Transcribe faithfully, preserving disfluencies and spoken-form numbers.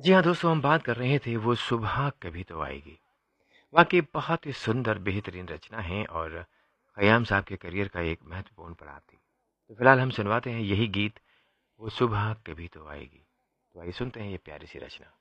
जी हाँ दोस्तों, हम बात कर रहे थे वो सुबह कभी तो आएगी। वाक़ई बहुत ही सुंदर बेहतरीन रचना है और ख़याम साहब के करियर का एक महत्वपूर्ण पड़ाव थी। तो फ़िलहाल हम सुनवाते हैं यही गीत, वो सुबह कभी तो आएगी। तो आइए सुनते हैं ये प्यारी सी रचना।